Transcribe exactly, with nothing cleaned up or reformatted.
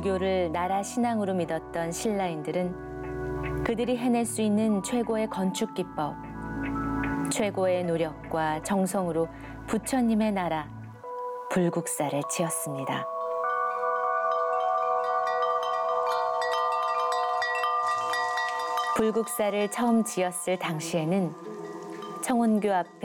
불교를 나라 신앙으로 믿었던 신라인들은 그들이 해낼 수 있는 최고의 건축 기법, 최고의 노력과 정성으로 부처님의 나라 불국사를 지었습니다. 불국사를 처음 지었을 당시에는 청운교 앞에